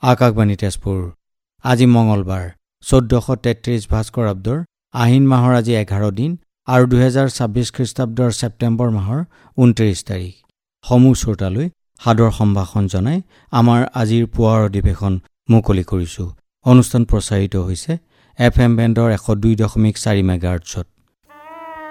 আকাশবাণী তেজপুৰ। আজি মঙলবাৰ 1433 ভাস্কৰাব্দৰ আহিন মাহৰ আজি 11 দিন আৰু 2026 খ্ৰীষ্টাব্দৰ ছেপ্টেম্বৰ মাহৰ 29 তাৰিখ। সমূহ শ্ৰোতালৈ সাদৰ সম্ভাষণ জনাই আমাৰ আজিৰ পুৱাৰ অধিৱেশন মুকলি কৰিছোঁ। অনুষ্ঠান প্ৰচাৰিত হৈছে FM বেণ্ডৰ 102.4 মেগাহাৰ্টছত।